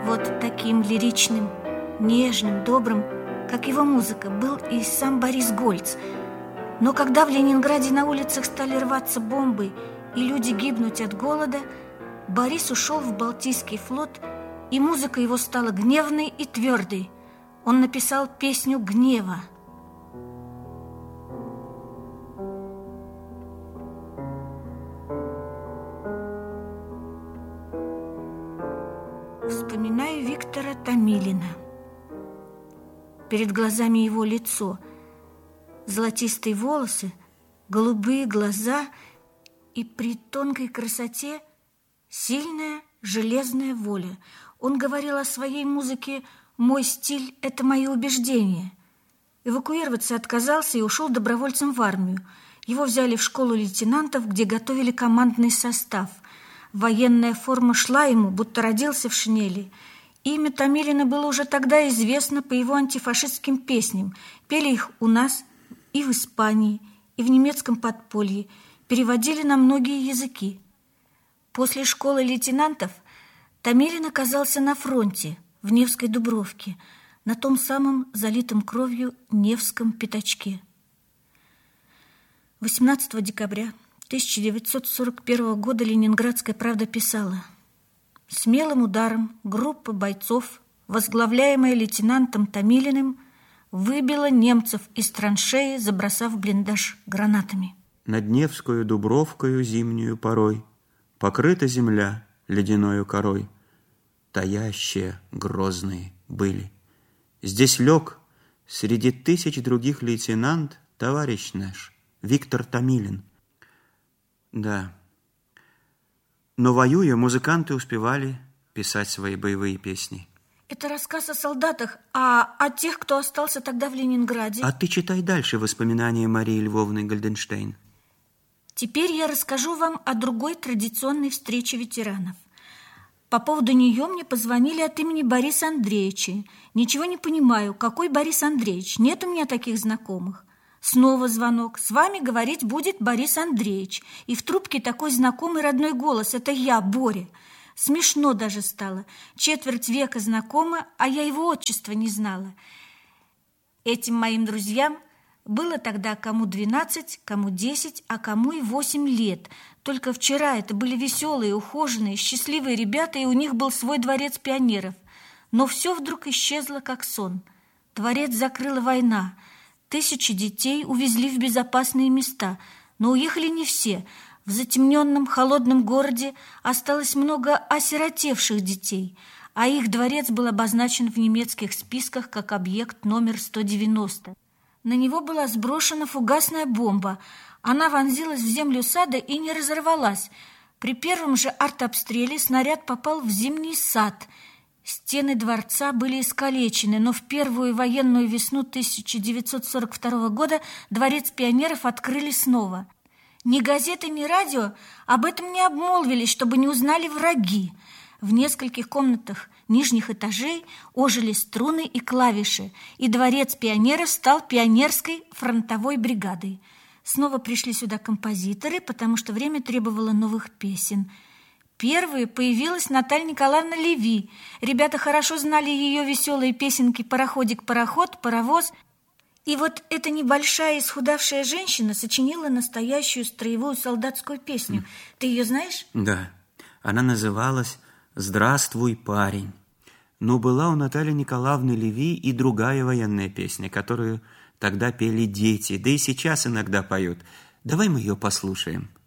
Вот таким лиричным, нежным, добрым, как его музыка, был и сам Борис Гольц. Но когда в Ленинграде на улицах стали рваться бомбы и люди гибнуть от голода, Борис ушел в Балтийский флот, и музыка его стала гневной и твердой. Он написал песню гнева. Вспоминаю Виктора Томилина. Перед глазами его лицо, золотистые волосы, голубые глаза и при тонкой красоте сильная железная воля. Он говорил о своей музыке: «Мой стиль – это мои убеждения». Эвакуироваться отказался и ушел добровольцем в армию. Его взяли в школу лейтенантов, где готовили командный состав. Военная форма шла ему, будто родился в шинели. Имя Томилина было уже тогда известно по его антифашистским песням. Пели их у нас и в Испании, и в немецком подполье. Переводили на многие языки. После школы лейтенантов Томилин оказался на фронте, в Невской Дубровке, на том самом залитом кровью Невском пятачке. 18 декабря 1941 года «Ленинградская правда» писала: смелым ударом группа бойцов, возглавляемая лейтенантом Томилиным, выбила немцев из траншеи, забросав блиндаж гранатами. Над Невскою Дубровкою зимнюю порой покрыта земля ледяною корой. Таящие грозные были. Здесь лег среди тысяч других лейтенант, товарищ наш, Виктор Томилин. Да, но воюя, музыканты успевали писать свои боевые песни. Это рассказ о солдатах, а о тех, кто остался тогда в Ленинграде. А ты читай дальше воспоминания Марии Львовны Гольденштейн. Теперь я расскажу вам о другой традиционной встрече ветеранов. По поводу нее мне позвонили от имени Бориса Андреевича. Ничего не понимаю, какой Борис Андреевич? Нет у меня таких знакомых. Снова звонок. С вами говорить будет Борис Андреевич. И в трубке такой знакомый родной голос. Это я, Боря. Смешно даже стало. Четверть века знакома, а я его отчества не знала. Этим моим друзьям было тогда кому 12, кому 10, а кому и 8 лет. Только вчера это были веселые, ухоженные, счастливые ребята, и у них был свой дворец пионеров. Но все вдруг исчезло, как сон. Дворец закрыла война. Тысячи детей увезли в безопасные места, но уехали не все. В затемненном холодном городе осталось много осиротевших детей, а их дворец был обозначен в немецких списках как объект номер 190. На него была сброшена фугасная бомба. Она вонзилась в землю сада и не разорвалась. При первом же артобстреле снаряд попал в зимний сад. Стены дворца были искалечены, но в первую военную весну 1942 года дворец пионеров открыли снова. Ни газеты, ни радио об этом не обмолвились, чтобы не узнали враги. В нескольких комнатах нижних этажей ожили струны и клавиши, и дворец пионеров стал пионерской фронтовой бригадой. Снова пришли сюда композиторы, потому что время требовало новых песен. Первой появилась Наталья Николаевна Леви. Ребята хорошо знали ее веселые песенки «Пароходик, пароход», «Паровоз». И вот эта небольшая исхудавшая женщина сочинила настоящую строевую солдатскую песню. Ты ее знаешь? Да, она называлась «Здравствуй, парень». Но была у Натальи Николаевны Леви и другая военная песня, которую тогда пели дети, да и сейчас иногда поют. Давай мы ее послушаем.